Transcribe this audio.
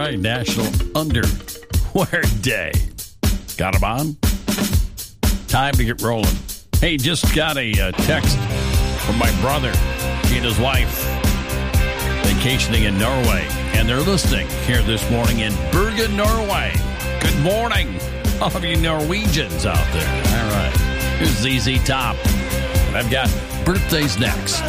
right, National Underwear Day. Got them on? Time to get rolling. Hey, just got a text from my brother. He and his wife vacationing in Norway, and they're listening here this morning in Bergen, Norway. Good morning, all of you Norwegians out there. All right, here's ZZ Top. And I've got birthdays next.